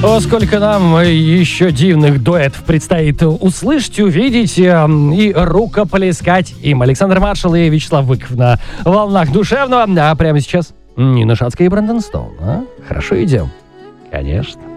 О, сколько нам еще дивных дуэтов предстоит услышать, увидеть и рукоплескать им. Александр Маршал и Вячеслав Быков на волнах душевного. А прямо сейчас Нина Шацкая и Брэндон Стоун. Хорошо идем? Конечно.